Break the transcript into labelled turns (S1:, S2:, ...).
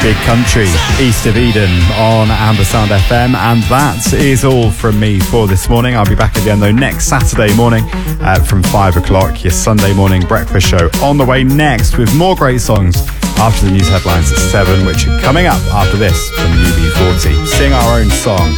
S1: Big Country, East of Eden on Ambersound FM. And that is all from me for this morning. I'll be back again though next Saturday morning from 5 o'clock. Your Sunday morning breakfast show on the way next with more great songs after the news headlines at 7, which are coming up after this from UB40. Sing our own song.